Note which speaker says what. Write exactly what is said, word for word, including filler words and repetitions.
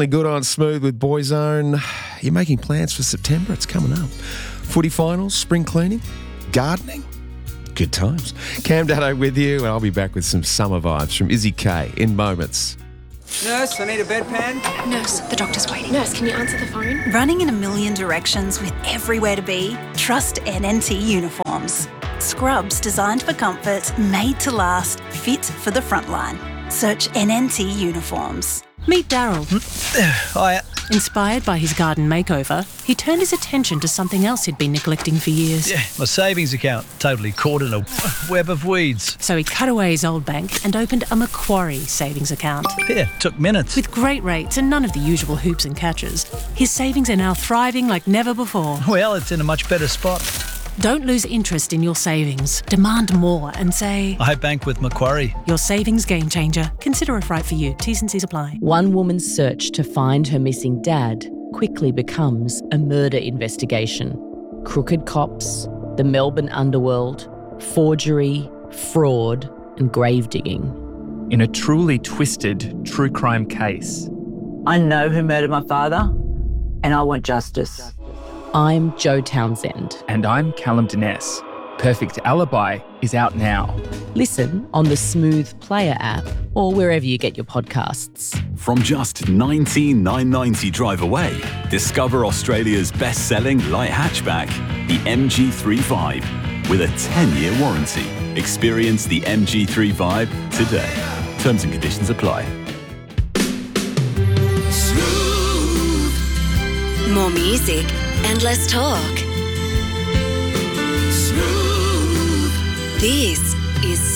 Speaker 1: Feeling good on Smooth with Boyzone. You're making plans for September? It's coming up. Footy finals, spring cleaning, gardening. Good times. Cam Daddo with you, and I'll be back with some summer vibes from Izzy K in moments.
Speaker 2: Nurse, I need a bedpan.
Speaker 3: Nurse, the doctor's waiting. Nurse, can you answer the phone?
Speaker 4: Running in a million directions with everywhere to be? Trust N N T Uniforms. Scrubs designed for comfort, made to last, fit for the frontline. Search N N T Uniforms.
Speaker 5: Meet Daryl.
Speaker 6: Hiya.
Speaker 5: Inspired by his garden makeover, he turned his attention to something else he'd been neglecting for years.
Speaker 6: Yeah, my savings account, totally caught in a web of weeds.
Speaker 5: So he cut away his old bank and opened a Macquarie savings account.
Speaker 6: Yeah, took minutes.
Speaker 5: With great rates and none of the usual hoops and catches, his savings are now thriving like never before.
Speaker 6: Well, it's in a much better spot.
Speaker 5: Don't lose interest in your savings. Demand more and say,
Speaker 6: I bank with Macquarie.
Speaker 5: Your savings game changer. Consider if right for you. T's and C's apply.
Speaker 7: One woman's search to find her missing dad quickly becomes a murder investigation. Crooked cops, the Melbourne underworld, forgery, fraud, and grave digging.
Speaker 8: In a truly twisted true crime case.
Speaker 9: I know who murdered my father, and I want justice.
Speaker 7: I'm Jo Townsend.
Speaker 8: And I'm Callum Dines. Perfect Alibi is out now.
Speaker 7: Listen on the Smooth Player app or wherever you get your podcasts.
Speaker 10: From just nineteen thousand nine hundred ninety drive away, discover Australia's best-selling light hatchback, the M G three Vibe, with a ten-year warranty. Experience the M G three Vibe today. Terms and conditions apply.
Speaker 11: More music and less talk. Smooth. This